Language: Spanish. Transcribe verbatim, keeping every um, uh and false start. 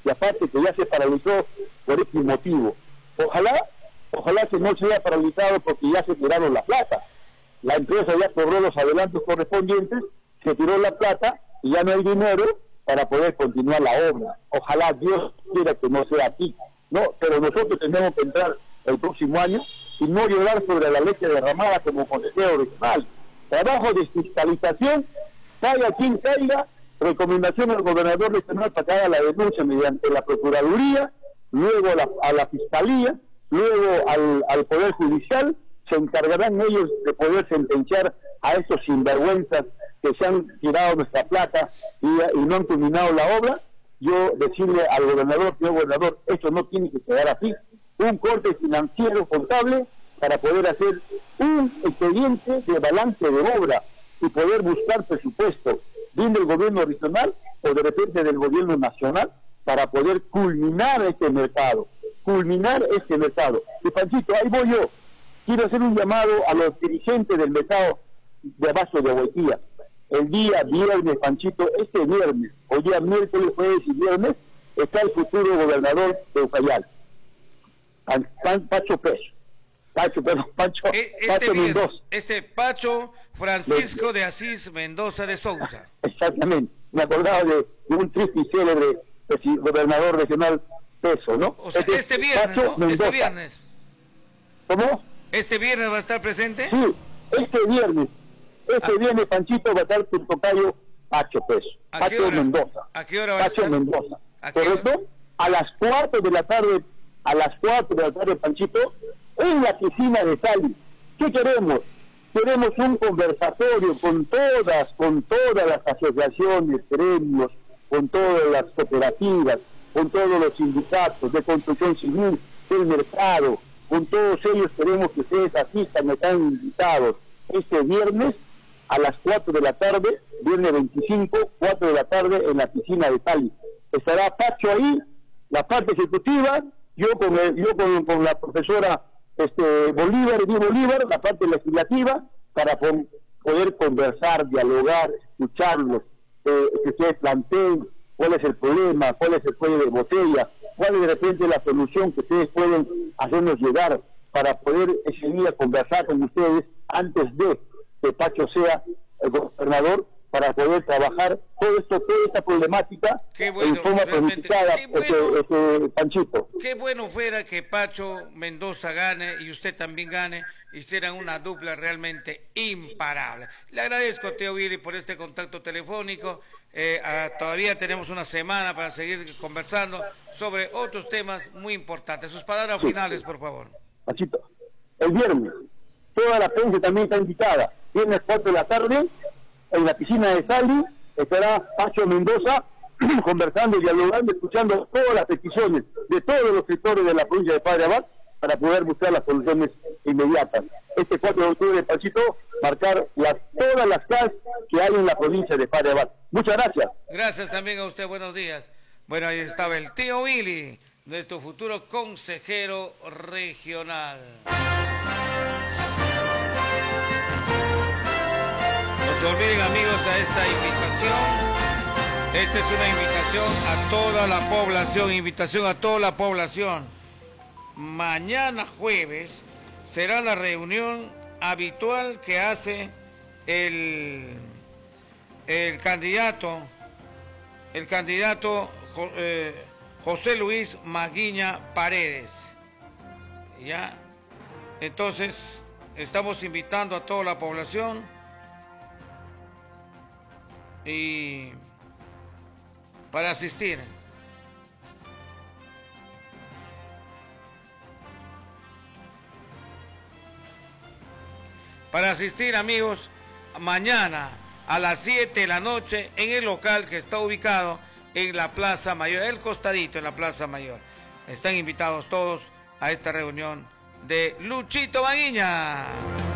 y aparte que ya se paralizó por este motivo. Ojalá, ojalá que no se haya paralizado porque ya se tiraron la plata. La empresa ya cobró los adelantos correspondientes, se tiró la plata y ya no hay dinero para poder continuar la obra. Ojalá Dios quiera que no sea así, ¿no? Pero nosotros tenemos que entrar el próximo año y no llorar sobre la leche derramada como consejero regional. Trabajo de fiscalización, caiga quien caiga, recomendación al gobernador regional para que haga la denuncia mediante la Procuraduría, luego a la, a la Fiscalía, luego al, al Poder Judicial. Se encargarán ellos de poder sentenciar a esos sinvergüenzas que se han tirado nuestra plata y, y no han terminado la obra. Yo decirle al gobernador, señor gobernador, esto no tiene que quedar así. Un corte financiero contable para poder hacer un expediente de balance de obra y poder buscar presupuesto, bien del gobierno regional o de repente del gobierno nacional, para poder culminar este mercado, culminar este mercado. Y Panchito, ahí voy yo. Quiero hacer un llamado a los dirigentes del mercado de abasto de Boitía. El día viernes, Panchito, este viernes, hoy día miércoles, jueves y viernes, está el futuro gobernador de Ucayali, Pacho Peso. Pacho, perdón, Pacho, este Pacho viernes, Mendoza. Este Pacho Francisco de Asís Mendoza de Sousa. Exactamente. Me acordaba de, de un triste y célebre gobernador regional Peso, ¿no? O sea, este, este viernes, Pacho ¿no? Mendoza. Este viernes. ¿Cómo? ¿Este viernes va a estar presente? Sí, este viernes, este ¿A? viernes, Panchito, va a estar tu tocayo Pacho Peso, ¿A Pacho qué hora? Mendoza. ¿A qué hora va a Pacho estar? Mendoza. ¿A qué ¿Correcto? hora? A las cuatro de la tarde, a las cuatro de la tarde, Panchito, en la piscina de Sali. ¿Qué queremos? Queremos un conversatorio con todas, con todas las asociaciones, gremios, con todas las cooperativas, con todos los sindicatos de construcción civil, del mercado. Con todos ellos queremos que ustedes asistan, están invitados este viernes a las cuatro de la tarde, viernes veinticinco, cuatro de la tarde en la piscina de Cali. Estará Pacho ahí, la parte ejecutiva, yo con el, yo con, con la profesora este, Bolívar, Di Bolívar, la parte legislativa, para con, poder conversar, dialogar, escucharlos, eh, que ustedes planteen cuál es el problema, cuál es el cuello de botella, cuál es de repente la solución que ustedes pueden hacernos llegar para poder ese día conversar con ustedes antes de que Pacho sea el gobernador, para poder trabajar todo esto, toda esta problemática bueno, en forma planificada, bueno, este, este, Panchito. Qué bueno fuera que Pacho Mendoza gane y usted también gane, y serán una dupla realmente imparable. Le agradezco, Teo Willy, por este contacto telefónico. Eh, ah, todavía tenemos una semana para seguir conversando sobre otros temas muy importantes. Sus palabras Sí. finales, por favor. Panchito, el viernes, toda la prensa también está invitada. Viernes cuatro de la tarde, en la piscina de Sali, estará Pacho Mendoza conversando, dialogando, escuchando todas las peticiones de todos los sectores de la provincia de Padre Abad para poder buscar las soluciones inmediatas. Este cuatro de octubre, Panchito, marcar las, todas las casas que hay en la provincia de Padre Abad. Muchas gracias. Gracias también a usted, buenos días. Bueno, ahí estaba el tío Willy, nuestro futuro consejero regional. No se olviden, amigos, a esta invitación. Esta es una invitación a toda la población, invitación a toda la población. Mañana jueves será la reunión habitual que hace el, el candidato, el candidato eh, José Luis Maguiña Paredes. ¿Ya? Entonces, estamos invitando a toda la población y para asistir. Para asistir, amigos, mañana a las siete de la noche en el local que está ubicado en la Plaza Mayor, el costadito en la Plaza Mayor. Están invitados todos a esta reunión de Luchito Maguiña.